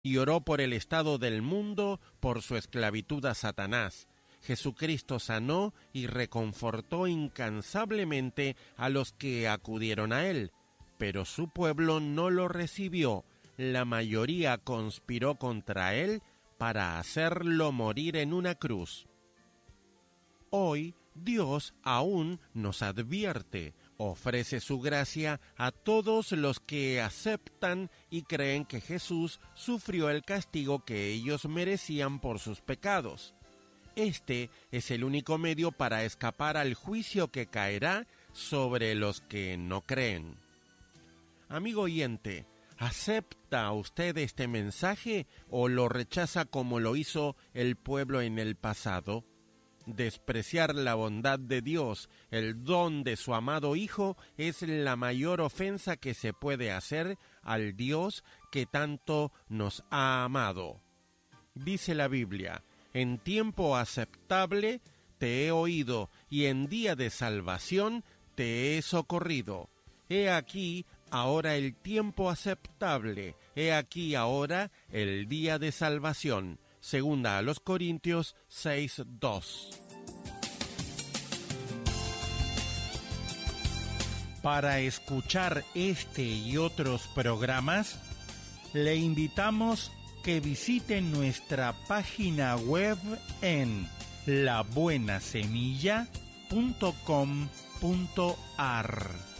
y oró por el estado del mundo por su esclavitud a Satanás. Jesucristo sanó y reconfortó incansablemente a los que acudieron a él, pero su pueblo no lo recibió. La mayoría conspiró contra él para hacerlo morir en una cruz. Hoy Dios aún nos advierte, ofrece su gracia a todos los que aceptan y creen que Jesús sufrió el castigo que ellos merecían por sus pecados. Este es el único medio para escapar al juicio que caerá sobre los que no creen. Amigo oyente, ¿acepta usted este mensaje o lo rechaza como lo hizo el pueblo en el pasado? Despreciar la bondad de Dios, el don de su amado Hijo, es la mayor ofensa que se puede hacer al Dios que tanto nos ha amado. Dice la Biblia: en tiempo aceptable te he oído, y en día de salvación te he socorrido. He aquí ahora el tiempo aceptable, he aquí ahora el día de salvación. Segunda a los Corintios 6:2. Para escuchar este y otros programas, le invitamos que visiten nuestra página web en labuenasemilla.com.ar.